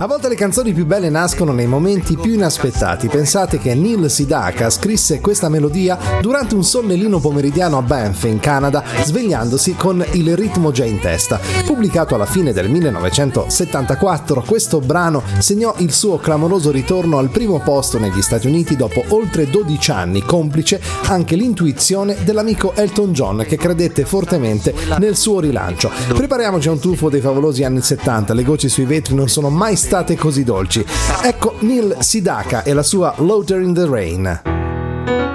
A volte le canzoni più belle nascono nei momenti più inaspettati. Pensate che Neil Sedaka scrisse questa melodia durante un sonnellino pomeridiano a Banff, in Canada, svegliandosi con il ritmo già in testa. Pubblicato alla fine del 1974, questo brano segnò il suo clamoroso ritorno al primo posto negli Stati Uniti dopo oltre 12 anni, complice anche l'intuizione dell'amico Elton John, che credette fortemente nel suo rilancio. Prepariamoci a un tuffo dei favolosi anni 70, le gocce sui vetri non sono mai state così dolci. Ecco Neil Sedaka e la sua Laughter in the Rain.